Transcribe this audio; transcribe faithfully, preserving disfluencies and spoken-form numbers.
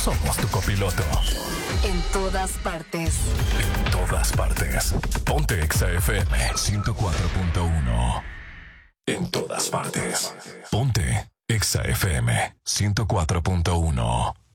somos tu copiloto. En todas partes. En todas partes. Ponte Exa F M ciento cuatro punto uno. En todas partes. Ponte Exa F M ciento cuatro punto uno.